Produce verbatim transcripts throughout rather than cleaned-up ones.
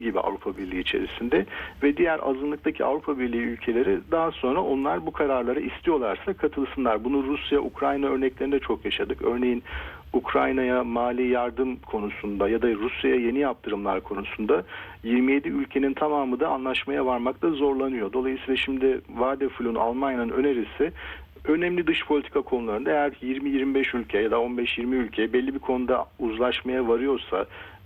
gibi Avrupa Birliği içerisinde ve diğer azınlıktaki Avrupa Birliği ülkeleri daha sonra onlar bu kararlara istiyorlarsa katılsınlar. Bunu Rusya, Ukrayna örneklerinde çok yaşadık. Örneğin Ukrayna'ya mali yardım konusunda ya da Rusya'ya yeni yaptırımlar konusunda yirmi yedi ülkenin tamamı da anlaşmaya varmakta zorlanıyor. Dolayısıyla şimdi Wadephul'un, Almanya'nın önerisi önemli dış politika konularında eğer yirmi yirmi beş ülke ya da on beş yirmi ülke belli bir konuda uzlaşmaya varıyorsa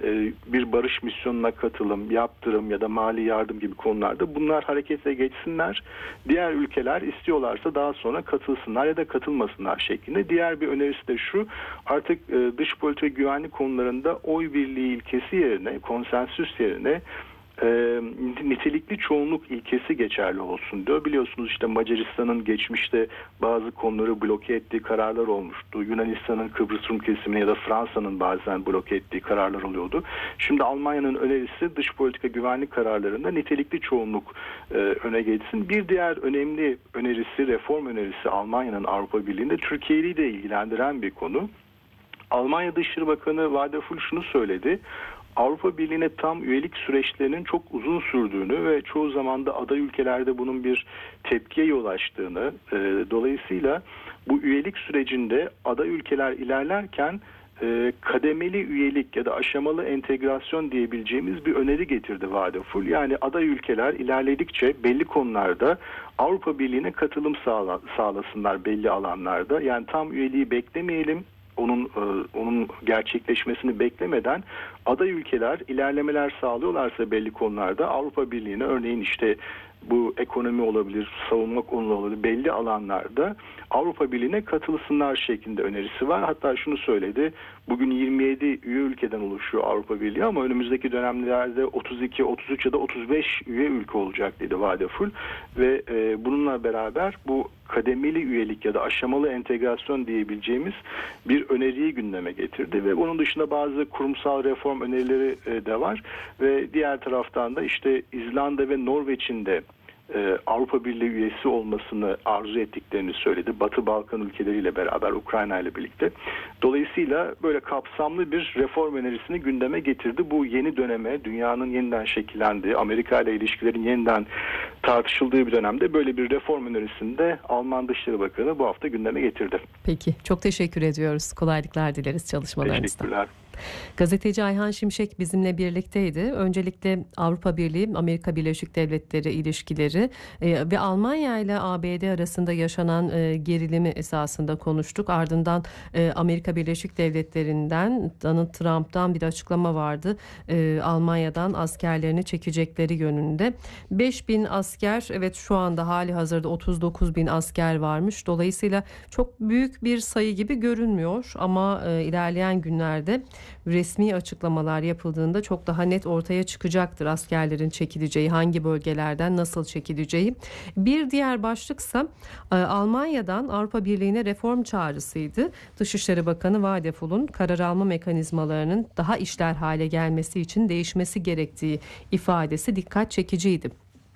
bir barış misyonuna katılım, yaptırım ya da mali yardım gibi konularda bunlar harekete geçsinler. Diğer ülkeler istiyorlarsa daha sonra katılsınlar ya da katılmasınlar şeklinde. Diğer bir önerisi de şu: artık dış politika güvenlik konularında oy birliği ilkesi yerine, konsensüs yerine E, nitelikli çoğunluk ilkesi geçerli olsun diyor. Biliyorsunuz işte Macaristan'ın geçmişte bazı konuları bloke ettiği kararlar olmuştu. Yunanistan'ın Kıbrıs Rum kesimine ya da Fransa'nın bazen bloke ettiği kararlar oluyordu. Şimdi Almanya'nın önerisi dış politika güvenlik kararlarında nitelikli çoğunluk e, öne geçsin. Bir diğer önemli önerisi, reform önerisi Almanya'nın Avrupa Birliği'nde Türkiye'yi de ilgilendiren bir konu. Almanya Dışişleri Bakanı Wadephul şunu söyledi: Avrupa Birliği'ne tam üyelik süreçlerinin çok uzun sürdüğünü ve çoğu zaman da aday ülkelerde bunun bir tepkiye yol açtığını, e, dolayısıyla bu üyelik sürecinde aday ülkeler ilerlerken e, kademeli üyelik ya da aşamalı entegrasyon diyebileceğimiz bir öneri getirdi Wadephul. Yani aday ülkeler ilerledikçe belli konularda Avrupa Birliği'ne katılım sağla, sağlasınlar belli alanlarda. Yani tam üyeliği beklemeyelim. Onun onun gerçekleşmesini beklemeden aday ülkeler ilerlemeler sağlıyorlarsa belli konularda Avrupa Birliği'ne, örneğin işte bu ekonomi olabilir, savunma konuları olabilir, belli alanlarda Avrupa Birliği'ne katılsınlar şeklinde önerisi var. Hatta şunu söyledi: bugün yirmi yedi üye ülkeden oluşuyor Avrupa Birliği ama önümüzdeki dönemlerde otuz iki, otuz üç ya da otuz beş üye ülke olacak dedi Wadephul ve e, bununla beraber bu kademeli üyelik ya da aşamalı entegrasyon diyebileceğimiz bir öneriyi gündeme getirdi ve bunun dışında bazı kurumsal reform önerileri e, de var ve diğer taraftan da işte İzlanda ve Norveç'in de Ee, Avrupa Birliği üyesi olmasını arzu ettiklerini söyledi. Batı Balkan ülkeleriyle beraber, Ukrayna ile birlikte. Dolayısıyla böyle kapsamlı bir reform önerisini gündeme getirdi. Bu yeni döneme, dünyanın yeniden şekillendiği, Amerika ile ilişkilerin yeniden tartışıldığı bir dönemde böyle bir reform önerisini de Alman Dışişleri Bakanı bu hafta gündeme getirdi. Peki, çok teşekkür ediyoruz. Kolaylıklar dileriz çalışmalarınızda. Teşekkürler. Gazeteci Ayhan Şimşek bizimle birlikteydi. Öncelikle Avrupa Birliği, Amerika Birleşik Devletleri ilişkileri e, ve Almanya ile A B D arasında yaşanan e, gerilimi esasında konuştuk. Ardından e, Amerika Birleşik Devletleri'nden, Donald Trump'tan bir açıklama vardı. E, Almanya'dan askerlerini çekecekleri yönünde. beş bin asker, evet şu anda hali hazırda otuz dokuz bin asker varmış. Dolayısıyla çok büyük bir sayı gibi görünmüyor ama e, ilerleyen günlerde resmi açıklamalar yapıldığında çok daha net ortaya çıkacaktır askerlerin çekileceği, hangi bölgelerden nasıl çekileceği. Bir diğer başlıksa Almanya'dan Avrupa Birliği'ne reform çağrısıydı. Dışişleri Bakanı Wadephul'un karar alma mekanizmalarının daha işler hale gelmesi için değişmesi gerektiği ifadesi dikkat çekiciydi.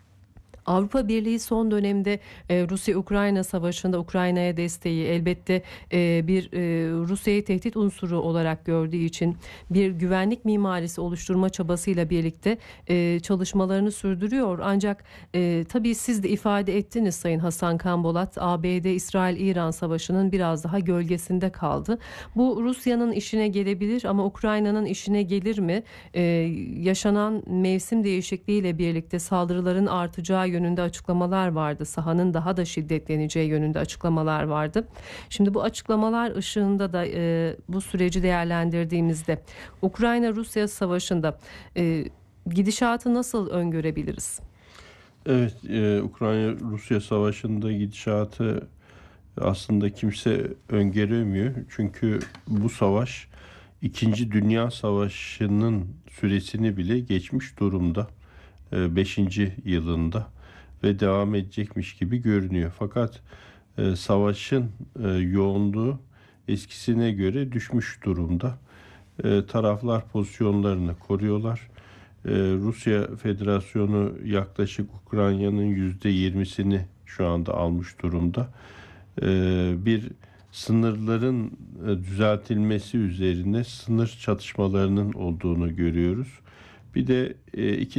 Avrupa Birliği son dönemde e, Rusya-Ukrayna savaşında Ukrayna'ya desteği elbette e, bir e, Rusya'yı tehdit unsuru olarak gördüğü için bir güvenlik mimarisi oluşturma çabasıyla birlikte e, çalışmalarını sürdürüyor. Ancak e, tabii siz de ifade ettiniz Sayın Hasan Kanbolat, A B D-İsrail-İran savaşının biraz daha gölgesinde kaldı. Bu Rusya'nın işine gelebilir ama Ukrayna'nın işine gelir mi? E, yaşanan mevsim değişikliğiyle birlikte saldırıların artacağı yönünde açıklamalar vardı. Sahanın daha da şiddetleneceği yönünde açıklamalar vardı. Şimdi bu açıklamalar ışığında da e, bu süreci değerlendirdiğimizde Ukrayna-Rusya savaşında e, gidişatı nasıl öngörebiliriz? Evet, e, Ukrayna-Rusya savaşında gidişatı aslında kimse öngöremiyor. Çünkü bu savaş İkinci Dünya Savaşı'nın süresini bile geçmiş durumda. beşinci yılında ve devam edecekmiş gibi görünüyor. Fakat e, savaşın e, yoğunluğu eskisine göre düşmüş durumda. E, taraflar pozisyonlarını koruyorlar. E, Rusya Federasyonu yaklaşık Ukrayna'nın yüzde yirmisini şu anda almış durumda. E, bir sınırların e, düzeltilmesi üzerine sınır çatışmalarının olduğunu görüyoruz. Bir de e, iki